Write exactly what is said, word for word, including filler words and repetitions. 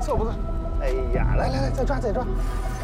错不错。哎呀，来来来，再抓再抓。